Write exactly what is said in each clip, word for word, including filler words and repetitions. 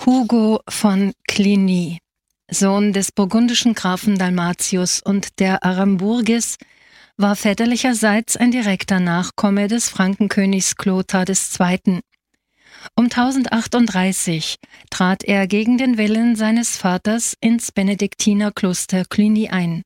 Hugo von Cluny, Sohn des burgundischen Grafen Dalmatius und der Aramburgis, war väterlicherseits ein direkter Nachkomme des Frankenkönigs Clothar der Zweite. Um tausendachtunddreißig trat er gegen den Willen seines Vaters ins Benediktinerkloster Cluny ein.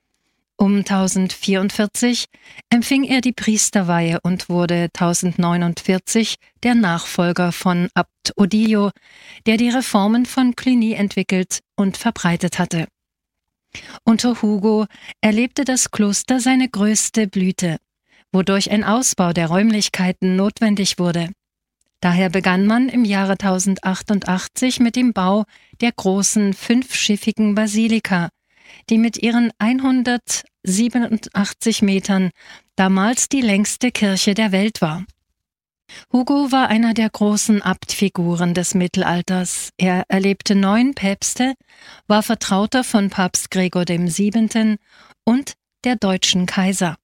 Um tausendvierundvierzig empfing er die Priesterweihe und wurde tausendneunundvierzig der Nachfolger von Abt Odilo, der die Reformen von Cluny entwickelt und verbreitet hatte. Unter Hugo erlebte das Kloster seine größte Blüte, wodurch ein Ausbau der Räumlichkeiten notwendig wurde. Daher begann man im Jahre tausendachtundachtzig mit dem Bau der großen fünfschiffigen Basilika, die mit ihren hundertsiebenundachtzig Metern damals die längste Kirche der Welt war. Hugo war einer der großen Abtfiguren des Mittelalters. Er erlebte neun Päpste, war Vertrauter von Papst Gregor der Siebente und der deutschen Kaiser.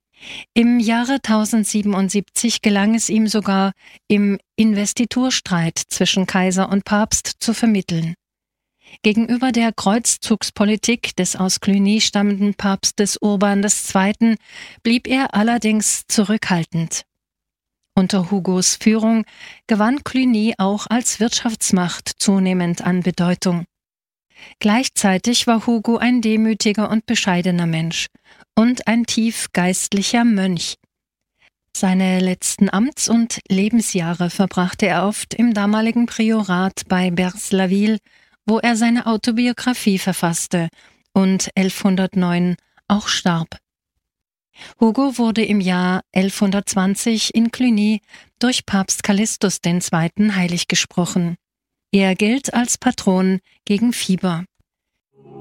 Im Jahre tausendsiebenundsiebzig gelang es ihm sogar, im Investiturstreit zwischen Kaiser und Papst zu vermitteln. Gegenüber der Kreuzzugspolitik des aus Cluny stammenden Papstes Urban der Zweite. blieb er allerdings zurückhaltend. Unter Hugos Führung gewann Cluny auch als Wirtschaftsmacht zunehmend an Bedeutung. Gleichzeitig war Hugo ein demütiger und bescheidener Mensch und ein tief geistlicher Mönch. Seine letzten Amts- und Lebensjahre verbrachte er oft im damaligen Priorat bei Bers-la-Ville, wo er seine Autobiografie verfasste und elfhundertneun auch starb. Hugo wurde im Jahr elfhundertzwanzig in Cluny durch Papst Callistus der Zweite. heilig gesprochen. Er gilt als Patron gegen Fieber.